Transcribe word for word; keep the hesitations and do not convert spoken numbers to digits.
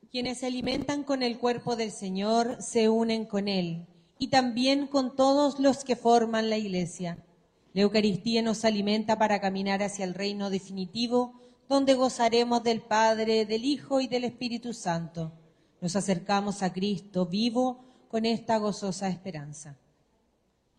Quienes se alimentan con el cuerpo del Señor se unen con Él y también con todos los que forman la Iglesia. La Eucaristía nos alimenta para caminar hacia el reino definitivo, donde gozaremos del Padre, del Hijo y del Espíritu Santo. Nos acercamos a Cristo vivo con esta gozosa esperanza.